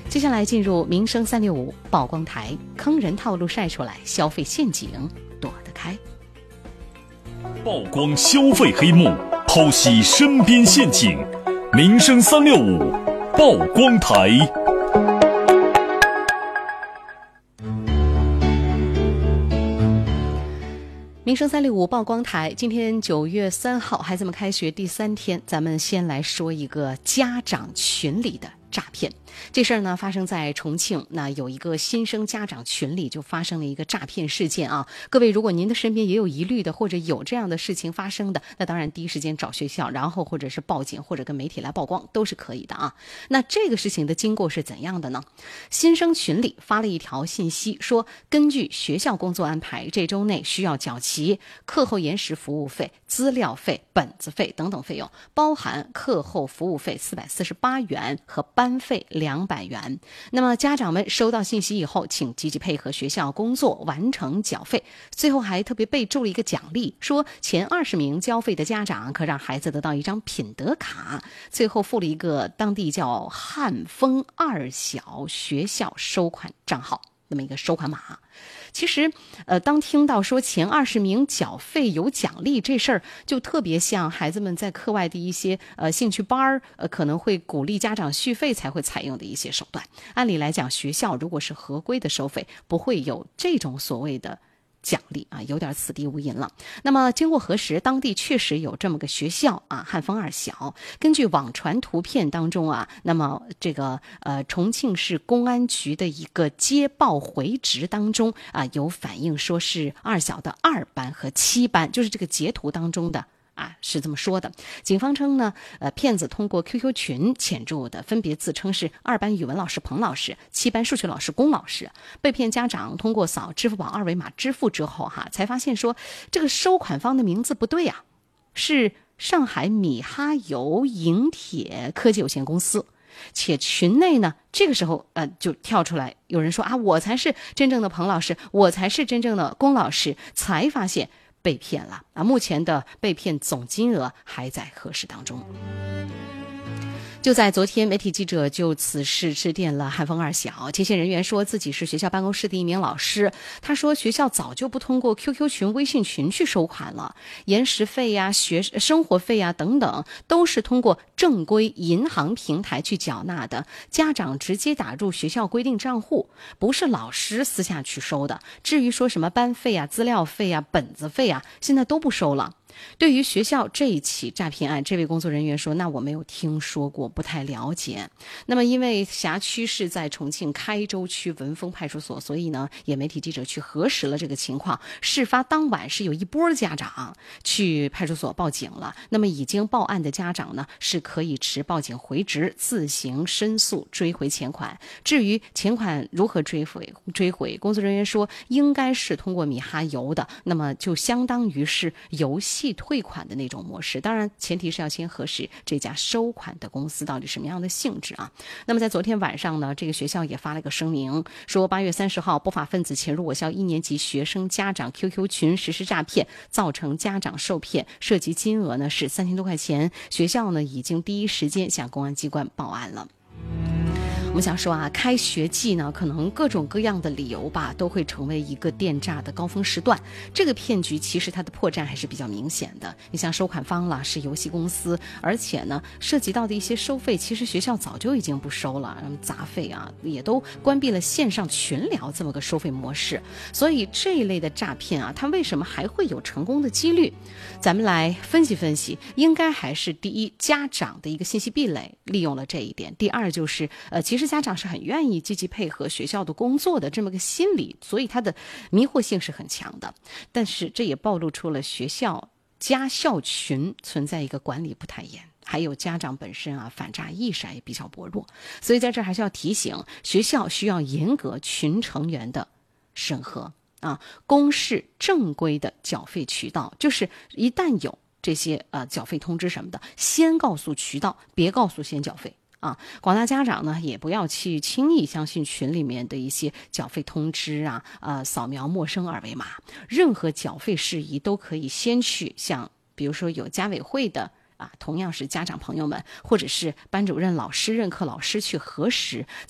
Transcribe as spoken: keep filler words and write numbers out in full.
接下来进入民生三六五曝光台，坑人套路晒出来，消费陷阱躲得开。 曝光消费黑幕，剖析身边陷阱。民生三六五曝光台。 民生三六五曝光台，今天九月三号，孩子们开学第三天，咱们先来说一个家长群里的诈骗。这事儿呢发生在重庆，那有一个新生家长群里就发生了一个诈骗事件啊。各位，如果您的身边也有疑虑的，或者有这样的事情发生的，那当然第一时间找学校，然后或者是报警，或者跟媒体来曝光都是可以的啊。那这个事情的经过是怎样的呢？新生群里发了一条信息说，根据学校工作安排，这周内需要缴齐课后延时服务费、资料费、本子费等等费用，包含课后服务费四百四十八元和班费两百元。那么家长们收到信息以后，请积极配合学校工作，完成缴费。最后还特别备注了一个奖励，说前二十名交费的家长可让孩子得到一张品德卡。最后附了一个当地叫汉丰二小学校收款账号，那么一个收款码。其实呃，当听到说前二十名缴费有奖励这事儿，就特别像孩子们在课外的一些呃兴趣班呃可能会鼓励家长续费才会采用的一些手段。按理来讲，学校如果是合规的收费，不会有这种所谓的奖励啊，有点此地无银了。那么经过核实，当地确实有这么个学校啊，汉丰二小。根据网传图片当中啊，那么这个呃重庆市公安局的一个接报回执当中啊，有反映说是二小的二班和七班，就是这个截图当中的。啊，是这么说的。警方称呢，呃，骗子通过 Q Q 群潜入的，分别自称是二班语文老师彭老师、七班数学老师龚老师。被骗家长通过扫支付宝二维码支付之后，哈，才发现说这个收款方的名字不对啊，是上海米哈游银铁科技有限公司。且群内呢，这个时候呃就跳出来，有人说啊，我才是真正的彭老师，我才是真正的龚老师，才发现被骗了啊！目前的被骗总金额还在核实当中。就在昨天，媒体记者就此事致电了汉丰二小。接线人员说自己是学校办公室的一名老师，他说学校早就不通过 Q Q 群、微信群去收款了，延时费呀、学生活费呀等等，都是通过正规银行平台去缴纳的，家长直接打入学校规定账户，不是老师私下去收的。至于说什么班费啊、资料费啊、本子费啊，现在都不收了。对于学校这一起诈骗案，这位工作人员说，那我没有听说过，不太了解。那么因为辖区是在重庆开州区文峰派出所，所以呢也媒体记者去核实了这个情况。事发当晚是有一波家长去派出所报警了，那么已经报案的家长呢是可以持报警回执自行申诉追回钱款。至于钱款如何追回追回工作人员说应该是通过米哈游的，那么就相当于是游戏退款的那种模式，当然前提是要先核实这家收款的公司到底什么样的性质啊。那么在昨天晚上呢，这个学校也发了个声明，说八月三十号不法分子潜入我校一年级学生家长 Q Q 群实施诈骗，造成家长受骗，涉及金额呢是三千多块钱，学校呢已经第一时间向公安机关报案了。我们想说啊，开学季呢，可能各种各样的理由吧，都会成为一个电诈的高峰时段。这个骗局其实它的破绽还是比较明显的。你像收款方了是游戏公司，而且呢，涉及到的一些收费，其实学校早就已经不收了，杂费啊，也都关闭了线上群聊这么个收费模式。所以这一类的诈骗啊，它为什么还会有成功的几率？咱们来分析分析。应该还是第一，家长的一个信息壁垒利用了这一点；第二就是呃，其实。其实家长是很愿意积极配合学校的工作的这么个心理，所以他的迷惑性是很强的。但是这也暴露出了学校家校群存在一个管理不太严，还有家长本身啊反诈意识也比较薄弱。所以在这还是要提醒，学校需要严格群成员的审核啊，公示正规的缴费渠道，就是一旦有这些呃缴费通知什么的，先告诉渠道，别告诉先缴费。啊，广大家长呢也不要去轻易相信群里面的一些缴费通知啊，呃，扫描陌生二维码，任何缴费事宜都可以先去向，比如说有家委会的啊，同样是家长朋友们，或者是班主任老师、任课老师去核实。